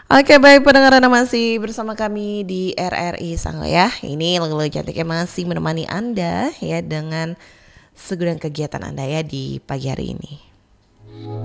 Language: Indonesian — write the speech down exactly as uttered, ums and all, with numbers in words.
Oke, baik pendengar, Anda masih bersama kami di R R I Sangga ya. Ini lagu-lagu cantiknya masih menemani Anda ya dengan segudang kegiatan Anda ya di pagi hari ini.